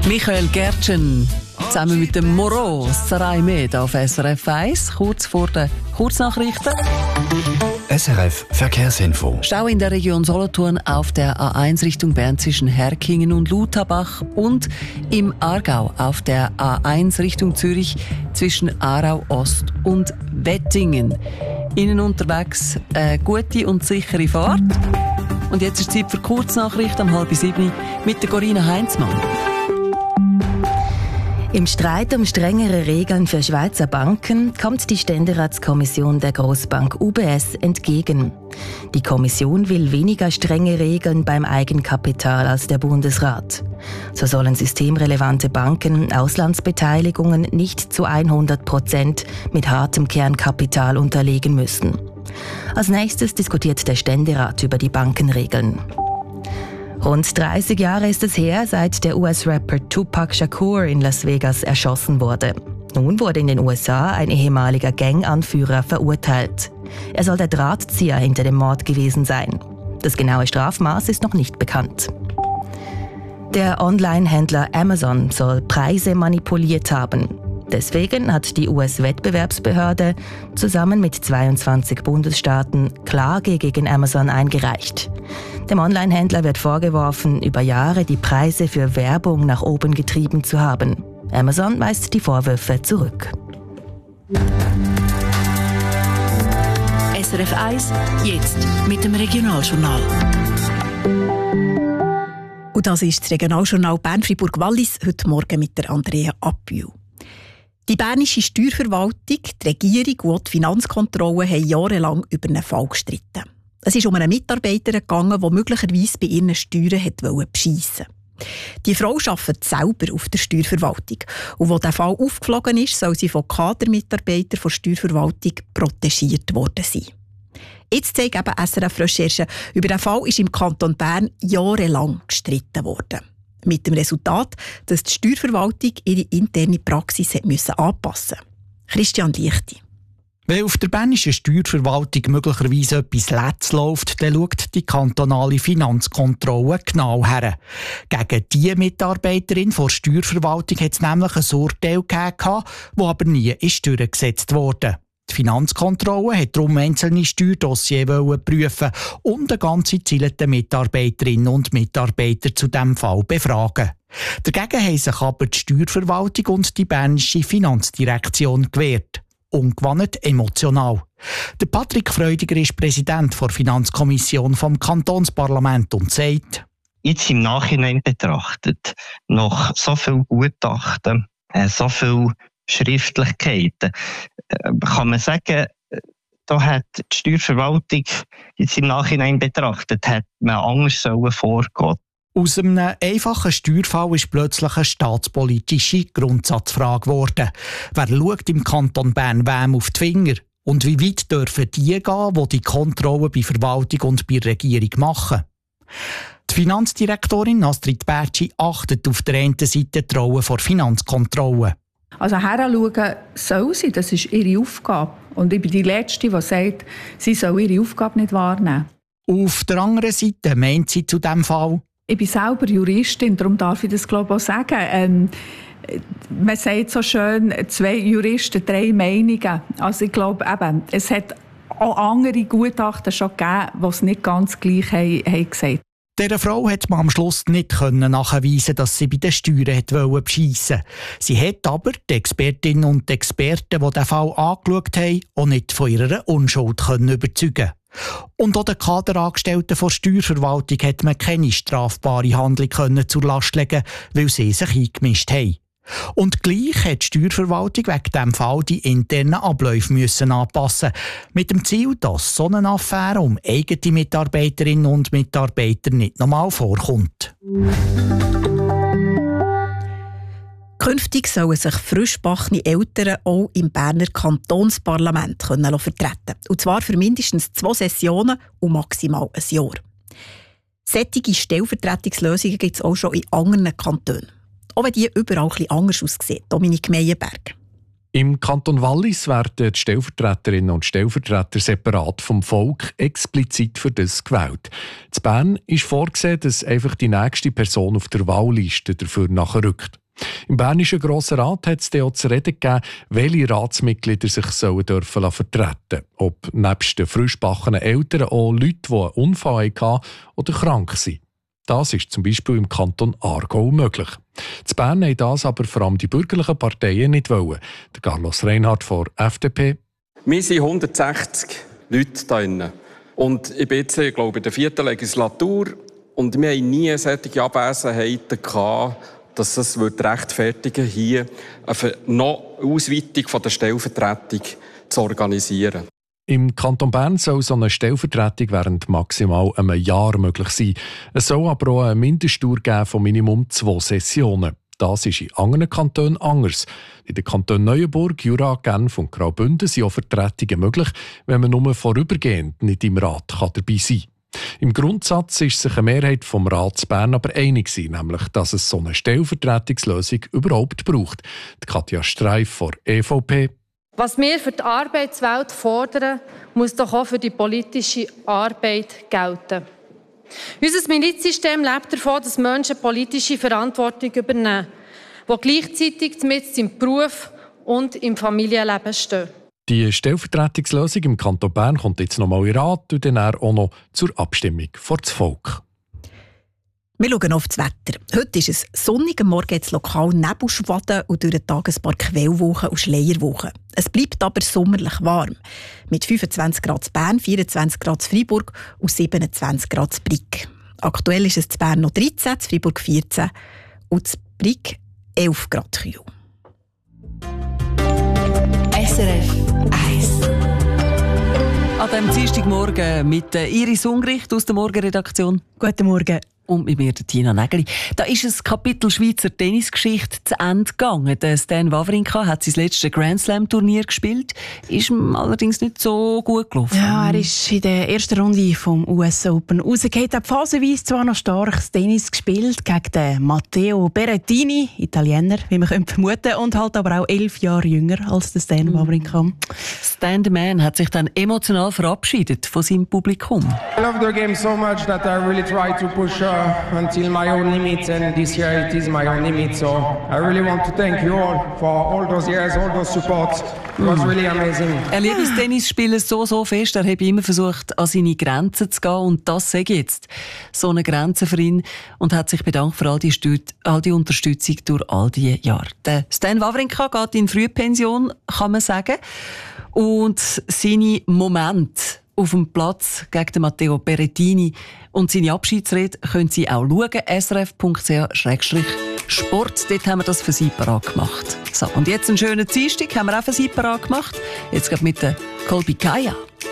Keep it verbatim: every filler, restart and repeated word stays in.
Michael Gertschen zusammen mit dem Moro Sarai Med auf S R F eins, kurz vor den Kurznachrichten. S R F Verkehrsinfo. Stau in der Region Solothurn auf der A eins Richtung Bern zwischen Herkingen und Lutabach und im Aargau auf der A eins Richtung Zürich zwischen Aarau Ost und Wettingen. Ihnen unterwegs eine gute und sichere Fahrt. Und jetzt ist Zeit für Kurznachrichten um halb sieben mit der Corinna Heinzmann. Im Streit um strengere Regeln für Schweizer Banken kommt die Ständeratskommission der Grossbank U B S entgegen. Die Kommission will weniger strenge Regeln beim Eigenkapital als der Bundesrat. So sollen systemrelevante Banken Auslandsbeteiligungen nicht zu hundert Prozent mit hartem Kernkapital unterlegen müssen. Als nächstes diskutiert der Ständerat über die Bankenregeln. Rund dreißig Jahre ist es her, seit der U S-Rapper Tupac Shakur in Las Vegas erschossen wurde. Nun wurde in den U S A ein ehemaliger Ganganführer verurteilt. Er soll der Drahtzieher hinter dem Mord gewesen sein. Das genaue Strafmaß ist noch nicht bekannt. Der Online-Händler Amazon soll Preise manipuliert haben. Deswegen hat die U S-Wettbewerbsbehörde zusammen mit zweiundzwanzig Bundesstaaten Klage gegen Amazon eingereicht. Dem Online-Händler wird vorgeworfen, über Jahre die Preise für Werbung nach oben getrieben zu haben. Amazon weist die Vorwürfe zurück. S R F eins, jetzt mit dem Regionaljournal. Und das ist das Regionaljournal Bern-Fribourg-Wallis, heute Morgen mit der Andrea Appühl. Die bernische Steuerverwaltung, die Regierung und die Finanzkontrolle haben jahrelang über einen Fall gestritten. Es ist um eine Mitarbeiterin gegangen, die möglicherweise bei ihren Steuern beschissen wollte. Die Frau arbeitet selber auf der Steuerverwaltung. Und als der Fall aufgeflogen ist, soll sie von Kadermitarbeitern der Steuerverwaltung protegiert worden sein. Jetzt zeigt eben S R F-Recherche, über den Fall ist im Kanton Bern jahrelang gestritten worden. Mit dem Resultat, dass die Steuerverwaltung ihre interne Praxis hat müssen anpassen musste. Christian Lichti. Wenn auf der bernischen Steuerverwaltung möglicherweise etwas Letz läuft, dann schaut die kantonale Finanzkontrolle genau her. Gegen diese Mitarbeiterin der Steuerverwaltung hat es nämlich ein Urteil gegeben, das aber nie ist durchgesetzt wurde. Die Finanzkontrolle hat darum einzelne Steuerdossiers prüfen und eine ganze Zahl der Mitarbeiterinnen und Mitarbeiter zu diesem Fall befragen. Dagegen haben sich aber die Steuerverwaltung und die bernische Finanzdirektion gewehrt. Ungewandt emotional. Der Patrick Freudiger ist Präsident der Finanzkommission vom Kantonsparlament und sagt: Jetzt im Nachhinein betrachtet, nach so viel Gutachten, äh, so viel Schriftlichkeiten, äh, kann man sagen, da hat die Steuerverwaltung jetzt im Nachhinein betrachtet, hat man anders sollen vorgehen. Aus einem einfachen Steuerfall ist plötzlich eine staatspolitische Grundsatzfrage geworden. Wer schaut im Kanton Bern wem auf die Finger? Und wie weit dürfen die gehen, die die Kontrollen bei Verwaltung und bei Regierung machen? Die Finanzdirektorin Astrid Bertschi achtet auf der einen Seite die Rolle der Finanzkontrolle. Also heranschauen soll sie, das ist ihre Aufgabe. Und ich bin die Letzte, die sagt, sie soll ihre Aufgabe nicht wahrnehmen. Auf der anderen Seite meint sie zu diesem Fall: Ich bin selber Juristin, darum darf ich das glaube ich auch sagen. Ähm, man sagt so schön, zwei Juristen, drei Meinungen. Also ich glaube eben, es hat auch andere Gutachten schon gegeben, die es nicht ganz gleich haben, haben gesagt. Dieser Frau hat man am Schluss nicht nachweisen, dass sie bei den Steuern beschissen wollte. Sie hat aber die Expertinnen und Experten, die den Fall angeschaut haben, auch nicht von ihrer Unschuld überzeugen. Und auch den Kaderangestellten der Steuerverwaltung hat man keine strafbare Handlung zur Last legen, weil sie sich eingemischt haben. Und gleich hat die Steuerverwaltung wegen diesem Fall die internen Abläufe müssen anpassen, mit dem Ziel, dass so eine Affäre um eigene Mitarbeiterinnen und Mitarbeiter nicht nochmal vorkommt. Künftig sollen sich frischgebackene Eltern auch im Berner Kantonsparlament können vertreten können. Und zwar für mindestens zwei Sessionen und maximal ein Jahr. Solche Stellvertretungslösungen gibt es auch schon in anderen Kantonen. Auch wenn die überall ein bisschen anders aussehen. Dominik Meyerberg. Im Kanton Wallis werden die Stellvertreterinnen und Stellvertreter separat vom Volk explizit für das gewählt. In Bern ist vorgesehen, dass einfach die nächste Person auf der Wahlliste dafür nachrückt. Im Bernischen Grossen Rat hat es dann auch zu reden gegeben, welche Ratsmitglieder sich sollen dürfen vertreten sollen. Ob nebst den frischgebackenen Eltern auch Leute, die einen Unfall hatten oder krank sind. Das ist zum Beispiel im Kanton Aargau möglich. In Bern haben das aber vor allem die bürgerlichen Parteien nicht wollen. Der Carlos Reinhardt von F D P. Wir sind hundertsechzig Leute hier drin. Und ich bin jetzt, glaube ich, in der vierten Legislatur. Und wir hatten nie solche Abwesenheiten gehabt, dass es rechtfertigen würde, hier eine noch Ausweitung der Stellvertretung zu organisieren. Im Kanton Bern soll so eine Stellvertretung während maximal einem Jahr möglich sein. Es soll aber auch eine Mindestdauer geben von Minimum zwei Sessionen. Das ist in anderen Kantonen anders. In den Kantonen Neuenburg, Jura, Genf und Graubünden sind auch Vertretungen möglich, wenn man nur vorübergehend nicht im Rat dabei sein kann. Im Grundsatz ist sich eine Mehrheit vom Rat zu Bern aber einig gewesen, nämlich, dass es so eine Stellvertretungslösung überhaupt braucht. Die Katja Streif von E V P. Was wir für die Arbeitswelt fordern, muss doch auch für die politische Arbeit gelten. Unser Milizsystem lebt davon, dass Menschen politische Verantwortung übernehmen, die gleichzeitig mit im Beruf und im Familienleben stehen. Die Stellvertretungslösung im Kanton Bern kommt jetzt noch mal in Rat und dann auch noch zur Abstimmung vor das Volk. Wir schauen auf das Wetter. Heute ist es sonnig, am Morgen jetzt lokal Nebelschwaden und durch den Tag ein paar Quellwochen und Schleierwochen. Es bleibt aber sommerlich warm. Mit fünfundzwanzig Grad in Bern, vierundzwanzig Grad in Freiburg und siebenundzwanzig Grad in Brig. Aktuell ist es in Bern noch dreizehn, in Freiburg vierzehn und in Brig elf Grad kühl. S R F eins. An diesem Dienstagmorgen mit Iris Ungricht aus der Morgenredaktion. Guten Morgen. Und mit mir, Tina Nägeli. Da ist ein Kapitel Schweizer Tennisgeschichte zu Ende gegangen. Der Stan Wawrinka hat sein letztes Grand Slam Turnier gespielt, ist ihm allerdings nicht so gut gelaufen. Ja, er ist in der ersten Runde vom U S Open rausgekommen. Er hat phasenweise zwar noch starkes Tennis gespielt gegen den Matteo Berrettini, Italiener, wie man könnte vermuten, und halt aber auch elf Jahre jünger als der Stan Wawrinka. Stan the Man hat sich dann emotional verabschiedet von seinem Publikum. I love the game so much that I really try to push uh, until my own limits, and this year it is my own limit. So I really want to thank you all for all those years, all those supports. It was really amazing. Er liebt das Tennisspielen so, so fest. Er hat immer versucht, an seine Grenzen zu gehen. Und das sage ich jetzt. So eine Grenze für ihn. Und hat sich bedankt für all die, Stüt- all die Unterstützung durch all diese Jahre. Der Stan Wawrinka geht in Frühpension, kann man sagen. Und seine Momente auf dem Platz gegen den Matteo Berrettini und seine Abschiedsrede können Sie auch schauen. s r f punkt c h slash sport. Dort haben wir das für Sie parat gemacht. So, und jetzt einen schönen Dienstag haben wir auch für Sie parat gemacht. Jetzt geht mit der Colby Kaya.